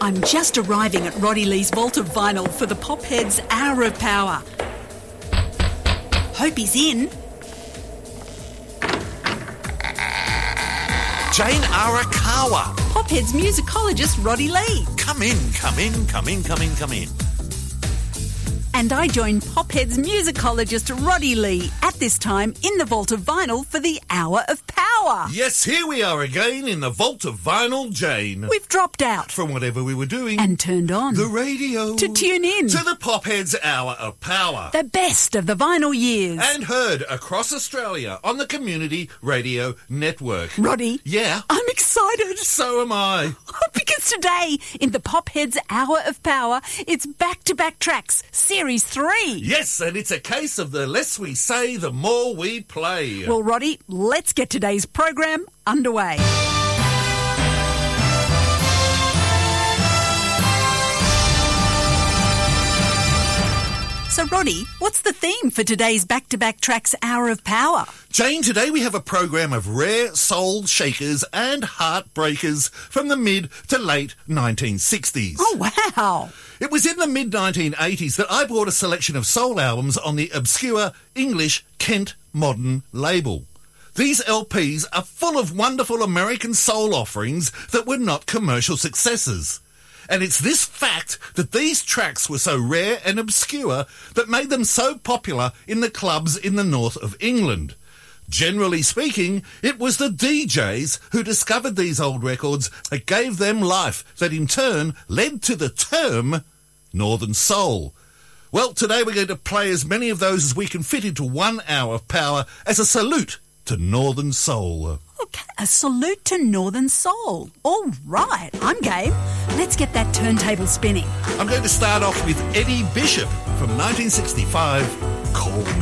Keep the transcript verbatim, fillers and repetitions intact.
I'm just arriving at Roddy Lee's Vault of Vinyl for the Popheads Hour of Power. Hope he's in. Jane Arakawa. Popheads musicologist Roddy Lee. Come in, come in, come in, come in, come in. And I join Popheads musicologist Roddy Lee at this time in the Vault of Vinyl for the Hour of Power. Yes, here we are again in the Vault of Vinyl, Jane. We've dropped out. From whatever we were doing. And turned on. The radio. To tune in. To the Popheads Hour of Power. The best of the vinyl years. And heard across Australia on the Community Radio Network. Roddy. Yeah? I'm excited. So am I. Because today, in the Popheads Hour of Power, it's back-to-back tracks, Series three. Yes, and it's a case of the less we say, the more we play. Well, Roddy, let's get today's program underway. So, Roddy, what's the theme for today's back-to-back tracks Hour of Power? Jane, today we have a program of rare soul shakers and heartbreakers from the mid to late nineteen sixties. Oh, wow. It was in the mid nineteen eighties that I bought a selection of soul albums on the obscure English Kent Modern label. These L Ps are full of wonderful American soul offerings that were not commercial successes. And it's this fact that these tracks were so rare and obscure that made them so popular in the clubs in the north of England. Generally speaking, it was the D Js who discovered these old records that gave them life, that in turn led to the term Northern Soul. Well, today we're going to play as many of those as we can fit into one hour of power as a salute to Northern Soul. Okay, a salute to Northern Soul. All right, I'm game. Let's get that turntable spinning. I'm going to start off with Eddie Bishop from nineteen sixty-five, Call Me.